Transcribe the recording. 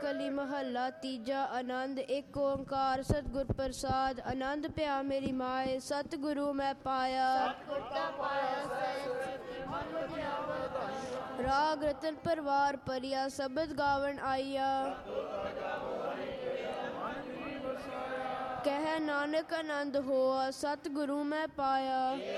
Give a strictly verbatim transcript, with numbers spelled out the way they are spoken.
ਕਲੀ ਮਹੱਲਾ ਤੀਜਾ। ਆਨੰਦ ਇੱਕ ਓੰਕਾਰ ਸਤਿਗੁਰ ਪ੍ਰਸਾਦ। ਆਨੰਦ ਪਿਆ ਮੇਰੀ ਮਾਏ ਸਤਿਗੁਰੂ ਮੈਂ ਪਾਇਆ। ਰਾਗ ਰਤਨ ਪਰਵਾਰ ਪਰਿਆ ਸ਼ਬਦ ਗਾਵਣ ਆਈਆ। ਕਹਿ ਨਾਨਕ ਆਨੰਦ ਹੋਆ ਸਤਿਗੁਰੂ ਮੈਂ ਪਾਇਆ।